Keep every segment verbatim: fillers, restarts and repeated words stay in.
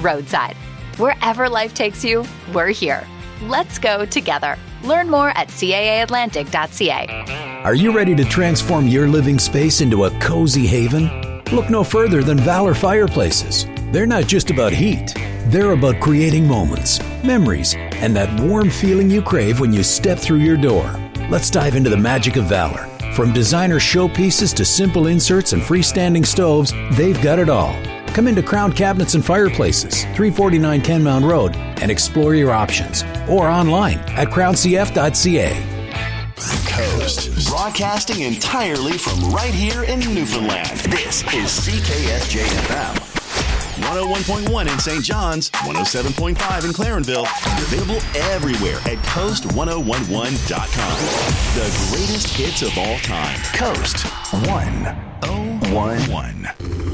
roadside. Wherever life takes you, we're here. Let's go together. Learn more at C A A Atlantic dot C A. Are you ready to transform your living space into a cozy haven? Look no further than Valor Fireplaces. They're not just about heat. They're about creating moments, memories, and that warm feeling you crave when you step through your door. Let's dive into the magic of Valor. From designer showpieces to simple inserts and freestanding stoves, they've got it all. Come into Crown Cabinets and Fireplaces, three forty-nine Kenmount Road, and explore your options. Or online at crown c f dot c a. Coast, broadcasting entirely from right here in Newfoundland. This is C K S J F M. one oh one point one in Saint John's, one oh seven point five in Clarenville, and available everywhere at coast one oh one one dot com. The greatest hits of all time. Coast one oh one one.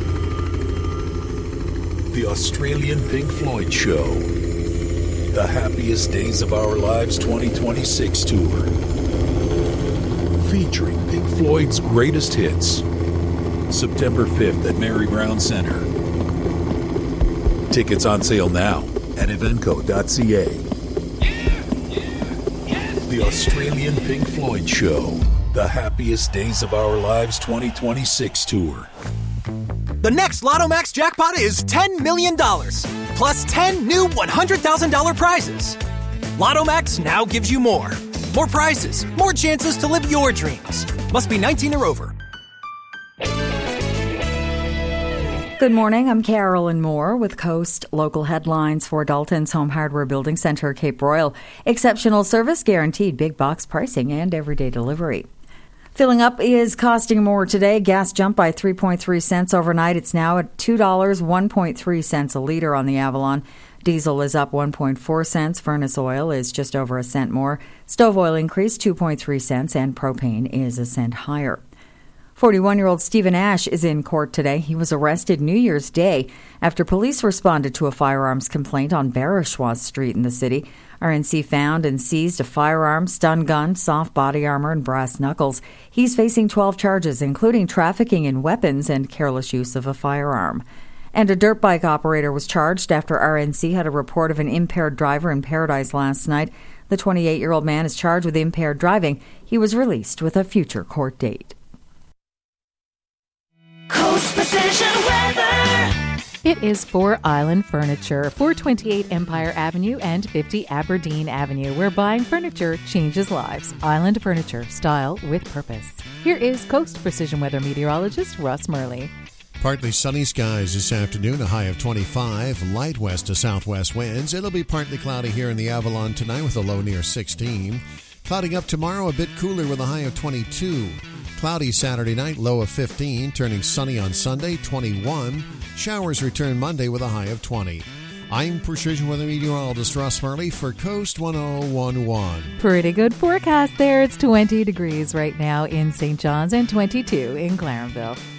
The Australian Pink Floyd Show. The Happiest Days of Our Lives twenty twenty-six Tour. Featuring Pink Floyd's greatest hits. September fifth at Mary Brown Center. Tickets on sale now at evenco dot c a. The Australian Pink Floyd Show. The Happiest Days of Our Lives twenty twenty-six Tour. The next Lotto Max jackpot is ten million dollars, plus ten new one hundred thousand dollars prizes. Lotto Max now gives you more. More prizes, more chances to live your dreams. Must be nineteen or over. Good morning, I'm Carolyn Moore with Coast Local Headlines for Dalton's Home Hardware Building Centre, Cape Royal. Exceptional service, guaranteed big box pricing, and everyday delivery. Filling up is costing more today. Gas jumped by three point three cents overnight. It's now at two dollars, one point three cents a litre on the Avalon. Diesel is up one point four cents. Furnace oil is just over a cent more. Stove oil increased two point three cents, and propane is a cent higher. forty-one-year-old Stephen Ash is in court today. He was arrested New Year's Day after police responded to a firearms complaint on Barishwa Street in the city. R N C found and seized a firearm, stun gun, soft body armor, and brass knuckles. He's facing twelve charges, including trafficking in weapons and careless use of a firearm. And a dirt bike operator was charged after R N C had a report of an impaired driver in Paradise last night. The twenty-eight-year-old man is charged with impaired driving. He was released with a future court date. Coast Precision Weather. It is for Island Furniture, four twenty-eight Empire Avenue and fifty Aberdeen Avenue, where buying furniture changes lives. Island Furniture, style with purpose. Here is Coast Precision Weather meteorologist Russ Murley. Partly sunny skies this afternoon, a high of twenty-five, light west to southwest winds. It'll be partly cloudy here in the Avalon tonight with a low near sixteen. Clouding up tomorrow, a bit cooler with a high of twenty-two. Cloudy Saturday night, low of fifteen, turning sunny on Sunday, twenty-one. Showers return Monday with a high of twenty. I'm Precision Weather Meteorologist Russ Murley for Coast one oh one one. Pretty good forecast there. It's twenty degrees right now in Saint John's and twenty-two in Clarenville.